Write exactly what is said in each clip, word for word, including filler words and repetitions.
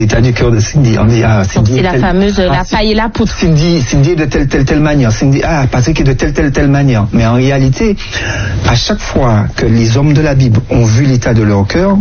l'état du cœur de Cindy. On dit, ah, Cindy. Donc c'est la tel, fameuse, ah, la paille et la poudre. Cindy, Cindy est de telle, telle, telle manière. Cindy, ah, Patrick est de telle, telle, telle manière. Mais en réalité, à chaque fois que les hommes de la Bible ont vu l'état de leur cœur,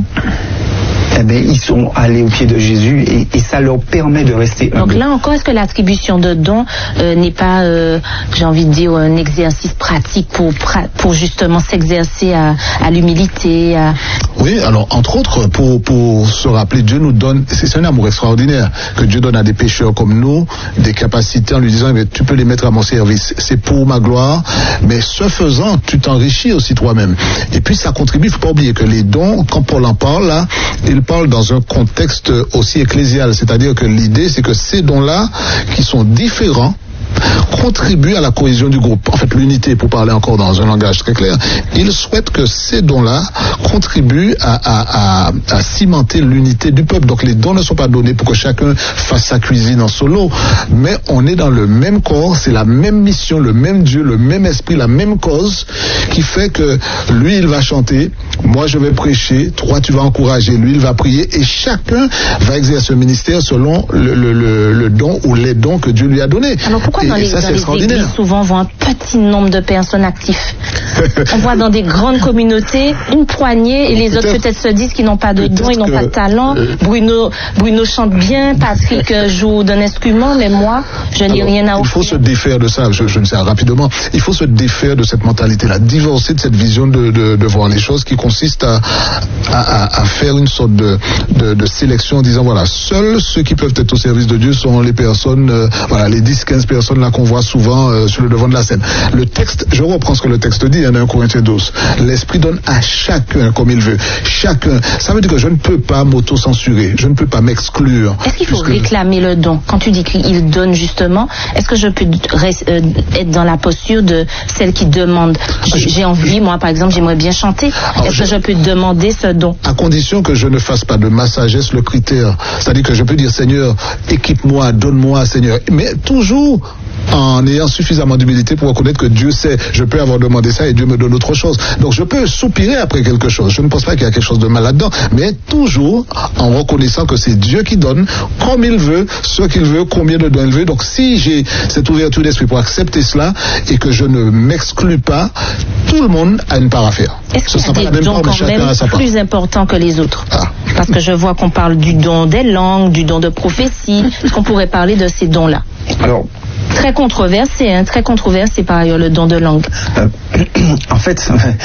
eh bien, ils sont allés au pied de Jésus et, et ça leur permet de rester humbles. Donc là encore, est-ce que l'attribution de dons euh, n'est pas, euh, j'ai envie de dire, un exercice pratique pour, pour justement s'exercer à, à l'humilité à... Oui, alors entre autres, pour, pour se rappeler, Dieu nous donne, c'est un amour extraordinaire que Dieu donne à des pécheurs comme nous, des capacités en lui disant, eh, tu peux les mettre à mon service, c'est pour ma gloire, mais ce faisant, tu t'enrichis aussi toi-même. Et puis ça contribue, il ne faut pas oublier que les dons, quand Paul en parle là, il parle dans un contexte aussi ecclésial, c'est-à-dire que l'idée c'est que ces dons-là, qui sont différents, contribuent à la cohésion du groupe. En fait, l'unité, pour parler encore dans un langage très clair, il souhaite que ces dons-là contribuent à, à, à, à cimenter l'unité du peuple. Donc les dons ne sont pas donnés pour que chacun fasse sa cuisine en solo, mais on est dans le même corps, c'est la même mission, le même Dieu, le même esprit, la même cause, qui fait que lui, il va chanter, moi je vais prêcher, toi tu vas encourager, lui il va prier, et chacun va exercer un ministère selon le, le, le, le don ou les dons que Dieu lui a donnés. Alors pourquoi et, dans les, ça, dans les églises, souvent, on voit un petit nombre de personnes actifs? On voit dans des grandes communautés une poignée et les autres peut-être se disent qu'ils n'ont pas de dons, ils n'ont pas de talent. Euh... Bruno, Bruno chante bien, Patrick joue d'un instrument, mais moi, je n'ai rien à offrir. Il faut se défaire de ça, je, je ne sais rapidement, il faut se défaire de cette mentalité-là, divorcer de cette vision de, de, de voir les choses qui consiste à, à, à faire une sorte de, de, de sélection en disant, voilà, seuls ceux qui peuvent être au service de Dieu sont les personnes, euh, voilà, les dix quinze personnes là qu'on voit souvent euh, sur le devant de la scène. Le texte, je reprends ce que le texte dit, hein, dans un Corinthiens douze. L'Esprit donne à chacun comme il veut. Chacun. Ça veut dire que je ne peux pas m'auto-censurer. Je ne peux pas m'exclure. Est-ce qu'il faut réclamer le don? Quand tu dis qu'il donne justement, est-ce que je peux euh, être dans la posture de celle qui demande? J'ai envie, moi par exemple, j'aimerais bien chanter. Alors, est-ce je... que je peux demander ce don? À condition que je ne fasse pas de ma sagesse le critère. C'est-à-dire que je peux dire, Seigneur, équipe-moi, donne-moi, Seigneur. Mais toujours en ayant suffisamment d'humilité pour reconnaître que Dieu sait, je peux avoir demandé ça et Dieu me donne autre chose. Donc je peux soupirer après quelque chose. Je ne pense pas qu'il y a quelque chose de mal là-dedans, mais toujours en reconnaissant que c'est Dieu qui donne comme il veut, ce qu'il veut, combien de dons il veut. Donc si j'ai cette ouverture d'esprit pour accepter cela et que je ne m'exclus pas, tout le monde a une part à faire. Est-ce qu'il y a des dons quand même plus importants que les autres? Ah. Parce que je vois qu'on parle du don des langues, du don de prophétie. Est-ce qu'on pourrait parler de ces dons-là? Alors, très controversé, hein, très controversé par ailleurs le don de langue. Euh, en fait,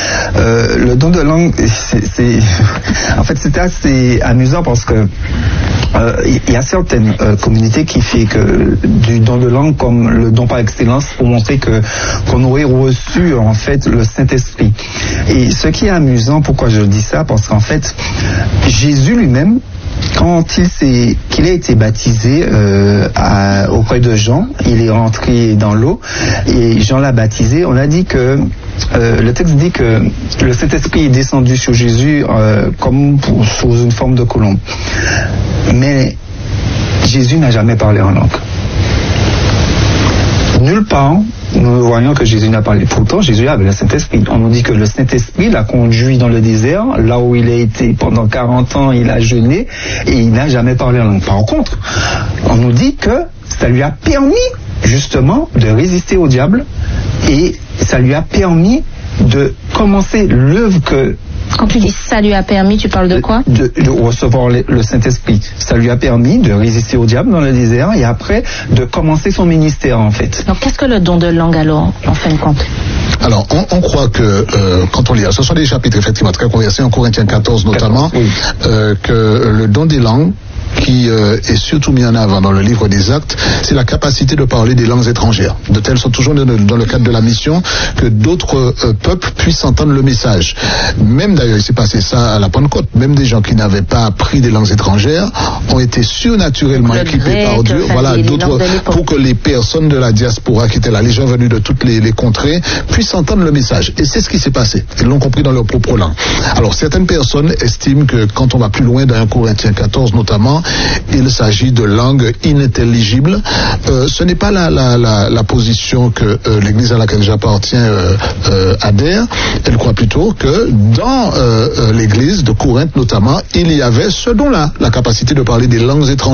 euh, le don de langue, c'est, c'est en fait c'était assez amusant parce que il euh, y a certaines euh, communautés qui font que du don de langue comme le don par excellence pour montrer que qu'on aurait reçu en fait le Saint-Esprit. Et ce qui est amusant, pourquoi je dis ça, parce qu'en fait Jésus lui-même, quand il s'est, qu'il a été baptisé euh, à, auprès de Jean, il est rentré dans l'eau et Jean l'a baptisé. On a dit que euh, le texte dit que le Saint-Esprit est descendu sur Jésus euh, comme pour, sous une forme de colombe. Mais Jésus n'a jamais parlé en langue. Nulle part nous voyons que Jésus n'a parlé. Pourtant, Jésus avait le Saint-Esprit. On nous dit que le Saint-Esprit l'a conduit dans le désert, là où il a été pendant quarante ans, il a jeûné, et il n'a jamais parlé en langue. Par contre, on nous dit que ça lui a permis, justement, de résister au diable, et ça lui a permis de commencer l'œuvre que... Quand tu dis ça lui a permis, tu parles de quoi? de, de recevoir le, le Saint-Esprit. Ça lui a permis de résister au diable dans le désert et après de commencer son ministère en fait. Donc qu'est-ce que le don de langue alors, en fin de compte? Alors on, on croit que euh, quand on lit, ce sont des chapitres effectivement très conversés en Corinthiens quatorze notamment, quatorze, oui. euh, que le don des langues qui euh, est surtout mis en avant dans le livre des Actes, c'est la capacité de parler des langues étrangères, de telle sorte, toujours dans le, dans le cadre de la mission, que d'autres euh, peuples puissent entendre le message. Même d'ailleurs, il s'est passé ça à la Pentecôte, même des gens qui n'avaient pas appris des langues étrangères ont été surnaturellement le équipés grec, par Dieu, voilà, d'autres, pour que les personnes de la diaspora qui étaient là, les gens venus de toutes les, les contrées, puissent entendre le message. Et c'est ce qui s'est passé. Ils l'ont compris dans leur propre langue. Alors, certaines personnes estiment que quand on va plus loin dans un Corinthiens quatorze notamment, il s'agit de langues inintelligibles. Euh, ce n'est pas la, la, la, la position que euh, l'Église à laquelle j'appartiens euh, euh, adhère. Elle croit plutôt que dans euh, euh, l'Église de Corinthe notamment, il y avait ce don-là, la capacité de parler des langues étrangères.